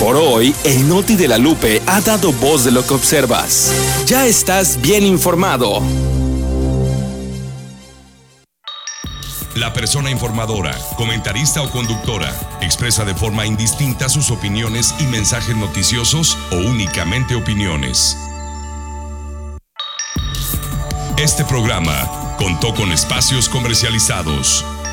Por hoy, el Noti de la Lupe ha dado voz de lo que observas. Ya estás bien informado. La persona informadora, comentarista o conductora expresa de forma indistinta sus opiniones y mensajes noticiosos o únicamente opiniones. Este programa contó con espacios comercializados.